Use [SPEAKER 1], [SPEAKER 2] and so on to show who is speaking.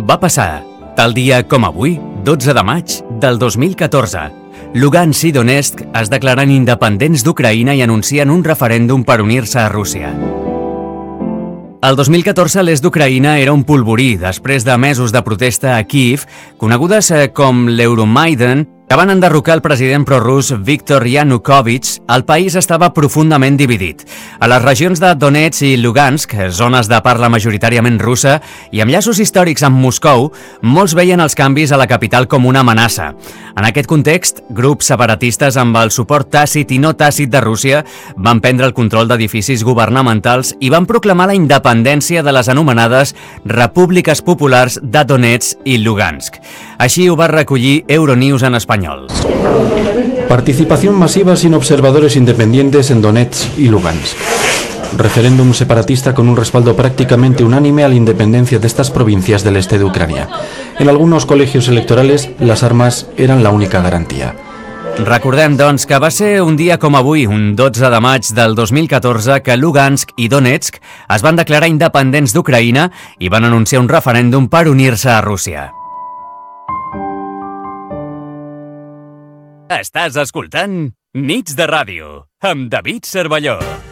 [SPEAKER 1] Va passar, tal dia com avui, 12 de maig del 2014. Lugansk i Donetsk es declaren independents d'Ucraïna i anuncien un referèndum per unir-se a Rússia. El 2014 l'est d'Ucraïna era un polvorí després de mesos de protesta a Kíev, conegudes com l'Euromaidan, que van enderrocar el president prorus Viktor Yanukovych. El país estava profundament dividit. A les regions de Donetsk i Lugansk, zones de parla majoritàriament russa i amb llaços històrics amb Moscou, molts veien els canvis a la capital com una amenaça. En aquest context, grups separatistes amb el suport tàcit i no tàcit de Rússia van prendre el control d'edificis governamentals i van proclamar la independència de les anomenades Repúbliques Populars de Donetsk i Lugansk. Així ho va recollir Euronews en espanyol.
[SPEAKER 2] Participación masiva sin observadores independientes en Donetsk y Lugansk. Referéndum separatista con un respaldo prácticamente unánime a la independencia de estas provincias del este de Ucrania. En algunos colegios electorales, las armas eran la única garantía.
[SPEAKER 1] Recordem, doncs, que va ser un dia com avui, un 12 de maig del 2014, que Lugansk i Donetsk es van declarar independents d'Ucraïna i van anunciar un referèndum per unir-se a Rússia. Estàs escoltant Nits de Ràdio, amb David Cervelló.